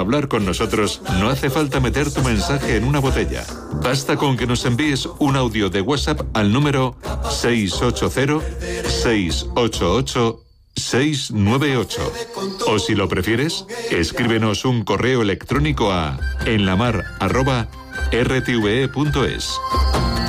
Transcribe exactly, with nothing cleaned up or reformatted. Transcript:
hablar con nosotros no hace falta meter tu mensaje en una botella. Basta con que nos envíes un audio de WhatsApp al número seis ocho cero, seis ocho ocho, seis nueve ocho. O si lo prefieres, escríbenos un correo electrónico a enlamar arroba r t v e punto es.